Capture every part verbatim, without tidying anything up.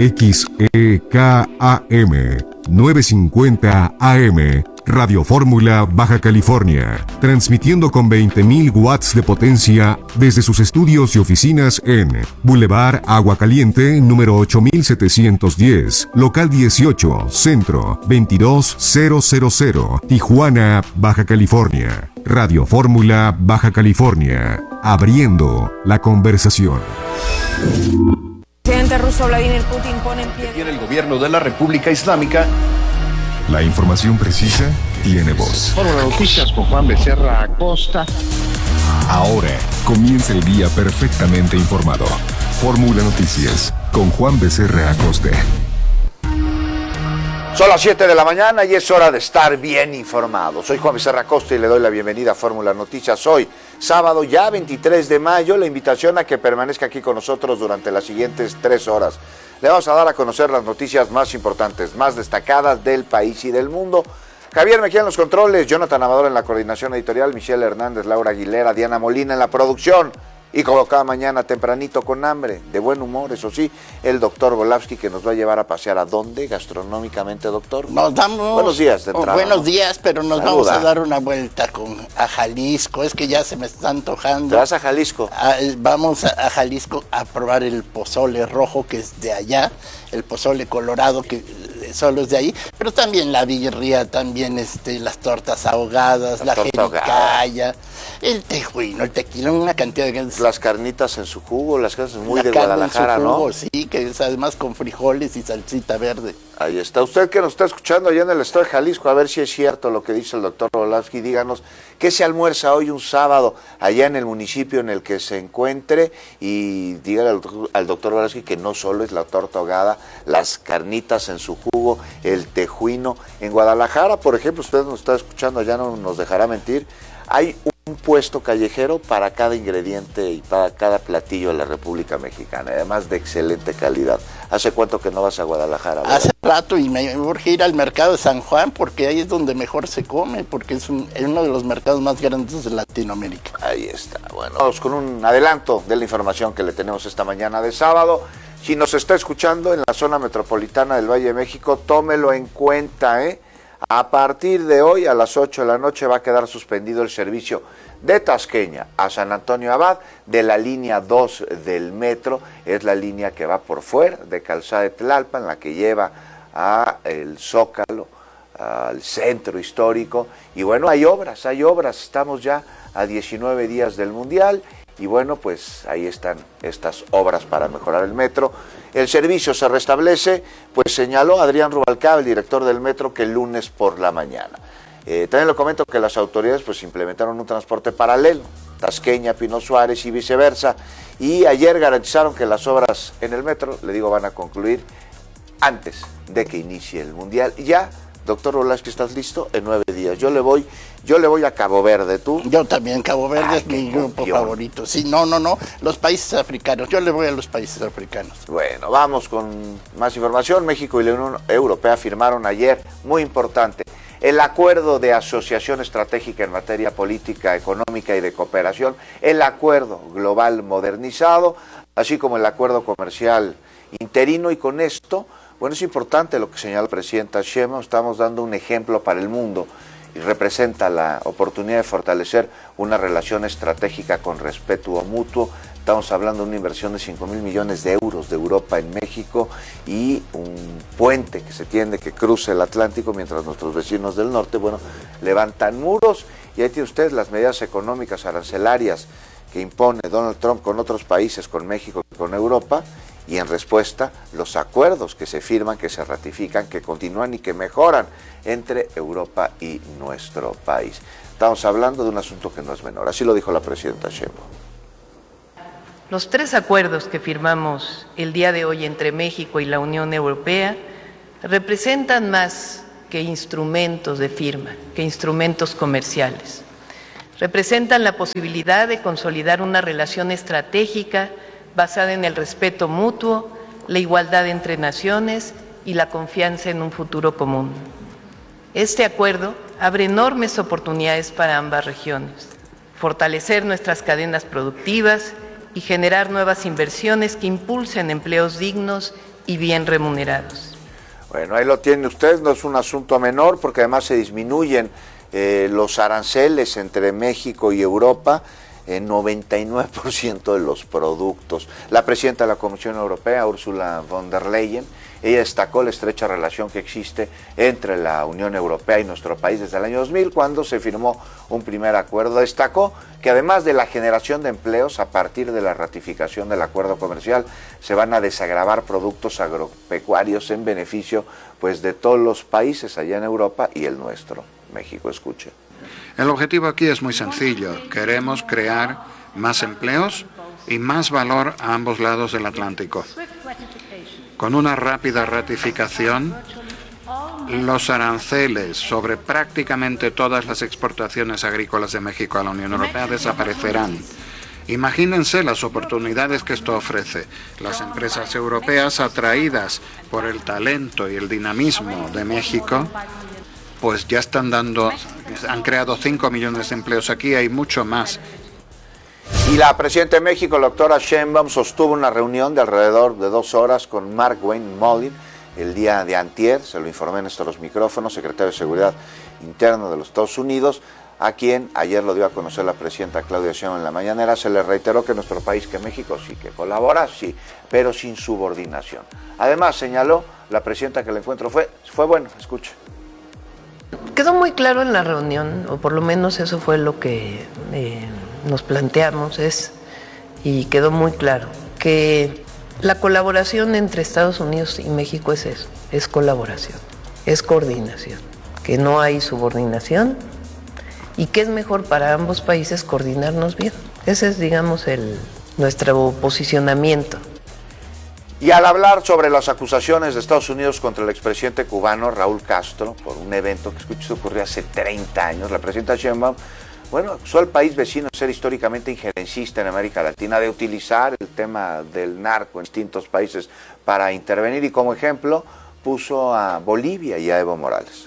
X E K A M novecientos cincuenta A M, Radio Fórmula Baja California, transmitiendo con veinte mil watts de potencia desde sus estudios y oficinas en Boulevard Agua Caliente, número ocho mil setecientos diez, local dieciocho, Centro, veintidós mil, Tijuana, Baja California. Radio Fórmula Baja California, abriendo la conversación. El presidente ruso Vladimir Putin pone en pie. Tiene el gobierno de la República Islámica. La información precisa tiene voz. Fórmula Noticias con Juan Becerra Acosta. Ahora comienza el día perfectamente informado. Fórmula Noticias con Juan Becerra Acosta. Son las siete de la mañana y es hora de estar bien informado. Soy Juan Becerra Acosta y le doy la bienvenida a Fórmula Noticias. Hoy, sábado ya veintitrés de mayo, la invitación a que permanezca aquí con nosotros durante las siguientes tres horas. Le vamos a dar a conocer las noticias más importantes, más destacadas del país y del mundo. Javier Mejía en los controles, Jonathan Amador en la coordinación editorial, Michelle Hernández, Laura Aguilera, Diana Molina en la producción. Y como cada mañana tempranito con hambre, de buen humor, eso sí, el doctor Volavsky que nos va a llevar a pasear a dónde gastronómicamente, doctor. Nos damos buenos días de entrada, buenos ¿no? días, pero nos Saluda. Vamos a dar una vuelta con a Jalisco, es que ya se me está antojando. ¿Te vas a Jalisco? A, vamos a, a Jalisco a probar el pozole rojo que es de allá, el pozole colorado que solo es de ahí, pero también la birria, también este, las tortas ahogadas, la, la jericaya, el tejuino, el tequila, una cantidad de... Las carnitas en su jugo, las cosas muy la de Guadalajara, en su jugo, ¿no? Sí, que es además con frijoles y salsita verde. Ahí está. Usted que nos está escuchando allá en el estado de Jalisco, a ver si es cierto lo que dice el doctor Volavsky, díganos qué se almuerza hoy un sábado allá en el municipio en el que se encuentre y dígale al, al doctor Volavsky que no solo es la torta ahogada, las carnitas en su jugo, el tejuino. En Guadalajara, por ejemplo, usted nos está escuchando, allá no nos dejará mentir, hay un puesto callejero para cada ingrediente y para cada platillo de la República Mexicana, además de excelente calidad. ¿Hace cuánto que no vas a Guadalajara, verdad? Hace rato y me urge ir al mercado de San Juan porque ahí es donde mejor se come, porque es, un, es uno de los mercados más grandes de Latinoamérica. Ahí está. Bueno, vamos con un adelanto de la información que le tenemos esta mañana de sábado. Si nos está escuchando en la zona metropolitana del Valle de México, tómelo en cuenta, ¿eh? A partir de hoy, a las ocho de la noche, va a quedar suspendido el servicio de Tasqueña a San Antonio Abad de la línea dos del metro. Es la línea que va por fuera de Calzada de Tlalpan, la que lleva a el Zócalo, al centro histórico. Y bueno, hay obras, hay obras. Estamos ya a diecinueve días del Mundial. Y bueno, pues ahí están estas obras para mejorar el metro. El servicio se restablece, pues señaló Adrián Rubalcaba, el director del metro, que el lunes por la mañana. Eh, también le comento que las autoridades pues implementaron un transporte paralelo, Tasqueña, Pino Suárez y viceversa. Y ayer garantizaron que las obras en el metro, le digo, van a concluir antes de que inicie el Mundial. Y ya, doctor Volavsky, ¿estás listo? En nueve días. Yo le voy, yo le voy a Cabo Verde, ¿tú? Yo también, Cabo Verde Ay, es mi grupo campeón. favorito. Sí, no, no, no, los países africanos. Yo le voy a los países africanos. Bueno, vamos con más información. México y la Unión Europea firmaron ayer, muy importante, el acuerdo de asociación estratégica en materia política, económica y de cooperación, el acuerdo global modernizado, así como el acuerdo comercial interino. Y con esto, bueno, es importante lo que señala la presidenta Sheinbaum, estamos dando un ejemplo para el mundo y representa la oportunidad de fortalecer una relación estratégica con respeto mutuo. Estamos hablando de una inversión de cinco mil millones de euros de Europa en México y un puente que se tiende que cruce el Atlántico mientras nuestros vecinos del norte, bueno, levantan muros. Y ahí tiene usted las medidas económicas arancelarias que impone Donald Trump con otros países, con México y con Europa. Y en respuesta, los acuerdos que se firman, que se ratifican, que continúan y que mejoran entre Europa y nuestro país. Estamos hablando de un asunto que no es menor, así lo dijo la presidenta Sheinbaum. Los tres acuerdos que firmamos el día de hoy entre México y la Unión Europea representan más que instrumentos de firma, que instrumentos comerciales. Representan la posibilidad de consolidar una relación estratégica basada en el respeto mutuo, la igualdad entre naciones y la confianza en un futuro común. Este acuerdo abre enormes oportunidades para ambas regiones, fortalecer nuestras cadenas productivas y generar nuevas inversiones que impulsen empleos dignos y bien remunerados. Bueno, ahí lo tiene usted, no es un asunto menor porque además se disminuyen eh, los aranceles entre México y Europa en noventa y nueve por ciento de los productos. La presidenta de la Comisión Europea, Ursula von der Leyen, ella destacó la estrecha relación que existe entre la Unión Europea y nuestro país desde el año dos mil, cuando se firmó un primer acuerdo. Destacó que además de la generación de empleos, a partir de la ratificación del acuerdo comercial, se van a desagravar productos agropecuarios en beneficio pues de todos los países allá en Europa y el nuestro. México, escuche. El objetivo aquí es muy sencillo. Queremos crear más empleos y más valor a ambos lados del Atlántico. Con una rápida ratificación, los aranceles sobre prácticamente todas las exportaciones agrícolas de México a la Unión Europea desaparecerán. Imagínense las oportunidades que esto ofrece. Las empresas europeas, atraídas por el talento y el dinamismo de México, pues ya están dando, han creado cinco millones de empleos aquí, hay mucho más. Y la presidenta de México, la doctora Sheinbaum, sostuvo una reunión de alrededor de dos horas con Mark Wayne Mullin el día de antier, se lo informé en estos micrófonos, secretario de Seguridad Interna de los Estados Unidos, a quien ayer lo dio a conocer la presidenta Claudia Sheinbaum en la mañanera. Se le reiteró que nuestro país, que México sí que colabora, sí, pero sin subordinación. Además, señaló la presidenta que el encuentro fue, fue bueno, escuche. Quedó muy claro en la reunión, o por lo menos eso fue lo que eh, nos planteamos, es, y quedó muy claro, que la colaboración entre Estados Unidos y México es eso, es colaboración, es coordinación, que no hay subordinación y que es mejor para ambos países coordinarnos bien. Ese es, digamos, el, nuestro posicionamiento. Y al hablar sobre las acusaciones de Estados Unidos contra el expresidente cubano Raúl Castro por un evento que escuché ocurrió hace treinta años, la presidenta Sheinbaum, bueno, acusó al país vecino de ser históricamente injerencista en América Latina, de utilizar el tema del narco en distintos países para intervenir, y como ejemplo puso a Bolivia y a Evo Morales.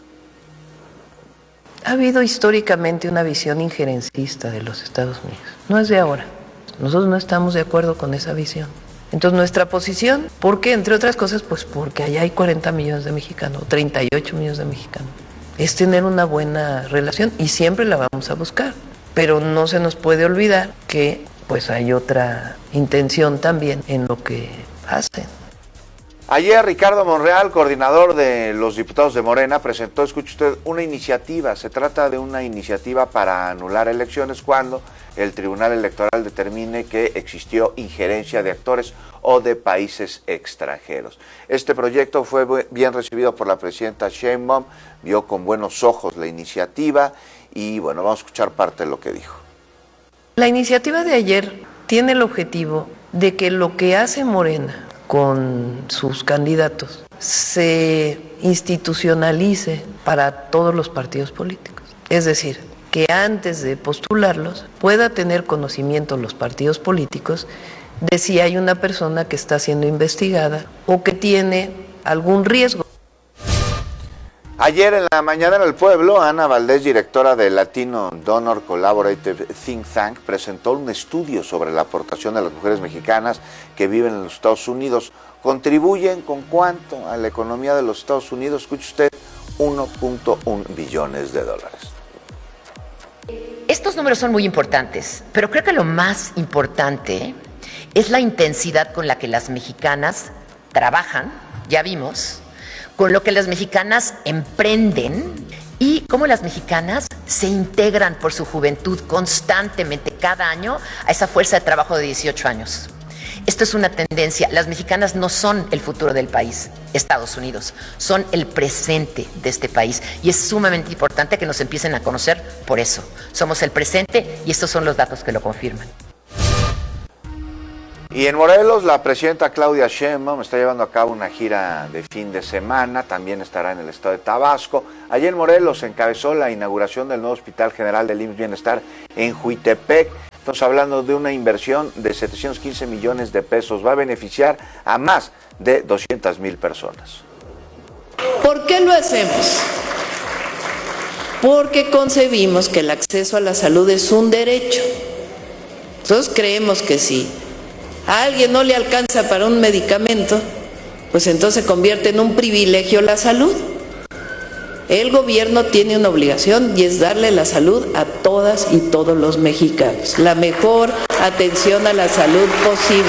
Ha habido históricamente una visión injerencista de los Estados Unidos, no es de ahora. Nosotros no estamos de acuerdo con esa visión. Entonces nuestra posición, ¿por qué? Entre otras cosas, pues porque allá hay cuarenta millones de mexicanos, treinta y ocho millones de mexicanos. Es tener una buena relación y siempre la vamos a buscar. Pero no se nos puede olvidar que pues hay otra intención también en lo que hacen. Ayer Ricardo Monreal, coordinador de los diputados de Morena, presentó, escuche usted, una iniciativa. Se trata de una iniciativa para anular elecciones cuando el Tribunal Electoral determine que existió injerencia de actores o de países extranjeros. Este proyecto fue bien recibido por la presidenta Sheinbaum, vio con buenos ojos la iniciativa y bueno, vamos a escuchar parte de lo que dijo. La iniciativa de ayer tiene el objetivo de que lo que hace Morena con sus candidatos se institucionalice para todos los partidos políticos. Es decir, que antes de postularlos pueda tener conocimiento los partidos políticos de si hay una persona que está siendo investigada o que tiene algún riesgo. Ayer en la mañana en el pueblo, Ana Valdés, directora de Latino Donor Collaborative Think Tank, presentó un estudio sobre la aportación de las mujeres mexicanas que viven en los Estados Unidos. ¿Contribuyen con cuánto a la economía de los Estados Unidos? Escuche usted, uno punto uno billones de dólares. Estos números son muy importantes, pero creo que lo más importante es la intensidad con la que las mexicanas trabajan, ya vimos, con lo que las mexicanas emprenden y cómo las mexicanas se integran por su juventud constantemente cada año a esa fuerza de trabajo de dieciocho años. Esto es una tendencia. Las mexicanas no son el futuro del país, Estados Unidos, son el presente de este país y es sumamente importante que nos empiecen a conocer por eso. Somos el presente y estos son los datos que lo confirman. Y en Morelos, la presidenta Claudia Sheinbaum está llevando a cabo una gira de fin de semana, también estará en el estado de Tabasco. Allí en Morelos se encabezó la inauguración del nuevo Hospital General del I M S S Bienestar en Juitepec. Estamos hablando de una inversión de setecientos quince millones de pesos. Va a beneficiar a más de doscientas mil personas. ¿Por qué lo hacemos? Porque concebimos que el acceso a la salud es un derecho. Nosotros creemos que sí. A alguien no le alcanza para un medicamento, pues entonces se convierte en un privilegio la salud. El gobierno tiene una obligación y es darle la salud a todas y todos los mexicanos, la mejor atención a la salud posible.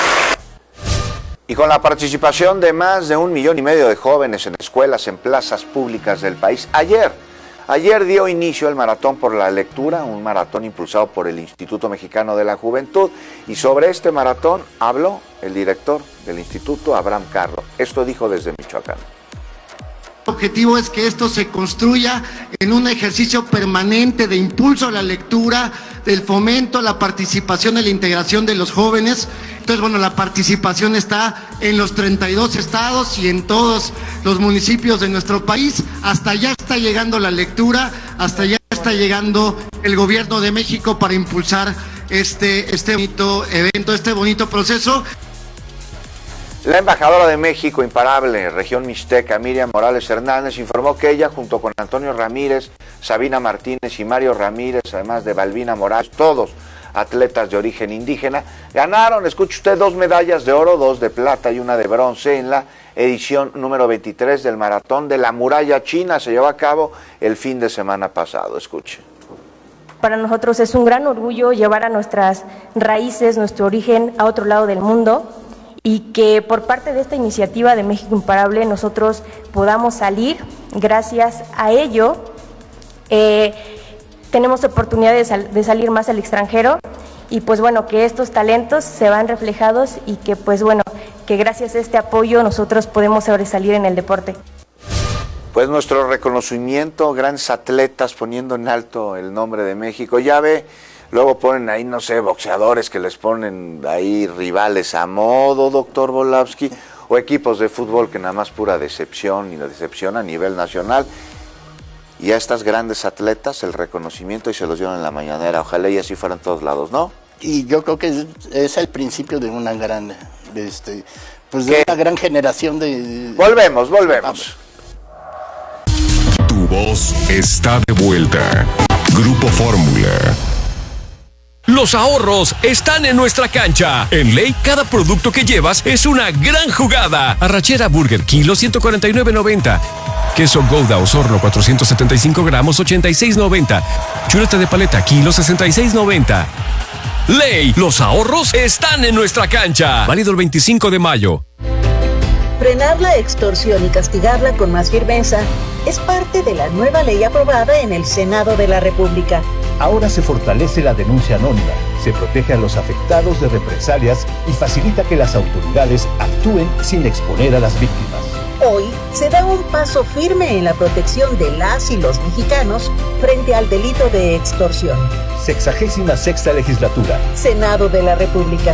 Y con la participación de más de un millón y medio de jóvenes en escuelas, en plazas públicas del país, ayer, ayer dio inicio el Maratón por la Lectura, un maratón impulsado por el Instituto Mexicano de la Juventud, y sobre este maratón habló el director del instituto, Abraham Carro. Esto dijo desde Michoacán. El objetivo es que esto se construya en un ejercicio permanente de impulso a la lectura, del fomento, la participación y la integración de los jóvenes. Entonces, bueno, la participación está en los treinta y dos estados y en todos los municipios de nuestro país. Hasta allá está llegando la lectura, hasta allá está llegando el gobierno de México para impulsar este, este bonito evento, este bonito proceso. La embajadora de México, imparable, región mixteca, Miriam Morales Hernández, informó que ella, junto con Antonio Ramírez, Sabina Martínez y Mario Ramírez, además de Balbina Morales, todos atletas de origen indígena, ganaron, escuche usted, dos medallas de oro, dos de plata y una de bronce en la edición número veintitrés del Maratón de la Muralla China. Se llevó a cabo el fin de semana pasado. Escuche. Para nosotros es un gran orgullo llevar a nuestras raíces, nuestro origen a otro lado del mundo, y que por parte de esta iniciativa de México Imparable nosotros podamos salir. Gracias a ello eh, tenemos oportunidad de, sal, de salir más al extranjero, y pues bueno, que estos talentos se van reflejados y que pues bueno, que gracias a este apoyo nosotros podemos sobresalir en el deporte. Pues nuestro reconocimiento, grandes atletas poniendo en alto el nombre de México. Ya ve, luego ponen ahí, no sé, boxeadores que les ponen ahí rivales a modo, doctor Volavsky, o equipos de fútbol que nada más pura decepción y la decepción a nivel nacional. Y a estas grandes atletas el reconocimiento, y se los dieron en la mañanera. Ojalá y así fueran todos lados, ¿no? Y yo creo que es, es el principio de una gran, de este, pues de una gran generación de... Volvemos, volvemos. Tu voz está de vuelta. Grupo Fórmula. Los ahorros están en nuestra cancha. En Ley, cada producto que llevas es una gran jugada. Arrachera Burger, kilo ciento cuarenta y nueve noventa. Queso Gouda Osorno, cuatrocientos setenta y cinco gramos, ochenta y seis noventa. Chuleta de paleta, kilo sesenta y seis noventa. Ley, los ahorros están en nuestra cancha. Válido el veinticinco de mayo. Frenar la extorsión y castigarla con más firmeza es parte de la nueva ley aprobada en el Senado de la República. Ahora se fortalece la denuncia anónima, se protege a los afectados de represalias y facilita que las autoridades actúen sin exponer a las víctimas. Hoy se da un paso firme en la protección de las y los mexicanos frente al delito de extorsión. Sexagésima sexta legislatura. Senado de la República.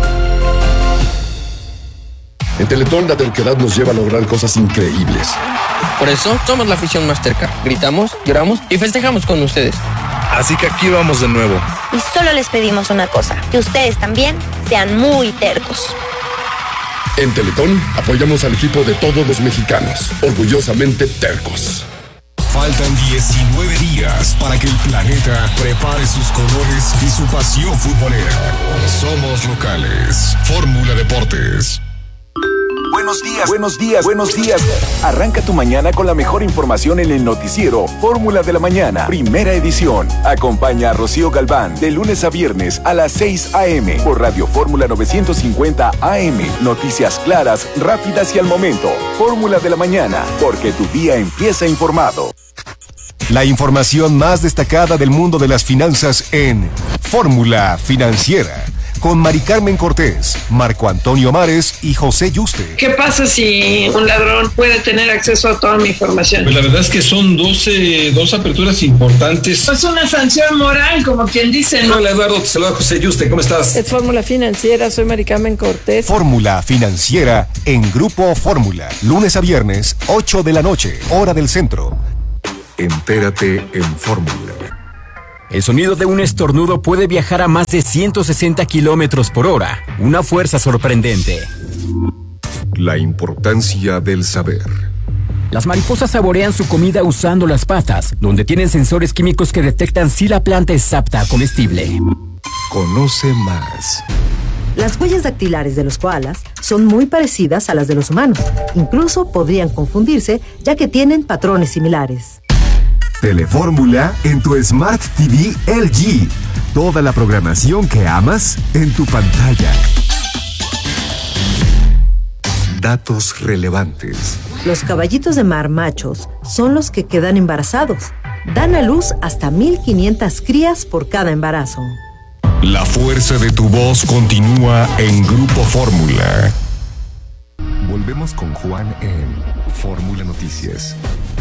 En Teletón la terquedad nos lleva a lograr cosas increíbles. Por eso somos la afición más terca. Gritamos, lloramos y festejamos con ustedes. Así que aquí vamos de nuevo. Y solo les pedimos una cosa, que ustedes también sean muy tercos. En Teletón apoyamos al equipo de todos los mexicanos, orgullosamente tercos. Faltan diecinueve días para que el planeta prepare sus colores y su pasión futbolera. Somos locales. Fórmula Deportes. Buenos días, buenos días, buenos días. Arranca tu mañana con la mejor información en el noticiero Fórmula de la Mañana, primera edición. Acompaña a Rocío Galván de lunes a viernes a las seis a eme por Radio Fórmula novecientos cincuenta A M. Noticias claras, rápidas y al momento. Fórmula de la Mañana, porque tu día empieza informado. La información más destacada del mundo de las finanzas en Fórmula Financiera, con Mari Carmen Cortés, Marco Antonio Mares y José Yuste. ¿Qué pasa si un ladrón puede tener acceso a toda mi información? Pues la verdad es que son doce, dos aperturas importantes. Es una sanción moral, como quien dice, ¿no? Hola Eduardo, te saluda José Yuste, ¿cómo estás? Es Fórmula Financiera, soy Mari Carmen Cortés. Fórmula Financiera en Grupo Fórmula, lunes a viernes, ocho de la noche, hora del centro. Entérate en Fórmula. El sonido de un estornudo puede viajar a más de ciento sesenta kilómetros por hora, una fuerza sorprendente. La importancia del saber. Las mariposas saborean su comida usando las patas, donde tienen sensores químicos que detectan si la planta es apta a comestible. Conoce más Las huellas dactilares de los koalas son muy parecidas a las de los humanos. Incluso podrían confundirse, ya que tienen patrones similares. Telefórmula en tu Smart T V L G. Toda la programación que amas en tu pantalla. Datos relevantes. Los caballitos de mar machos son los que quedan embarazados. Dan a luz hasta mil quinientas crías por cada embarazo. La fuerza de tu voz continúa en Grupo Fórmula. Volvemos con Juan en Fórmula Noticias.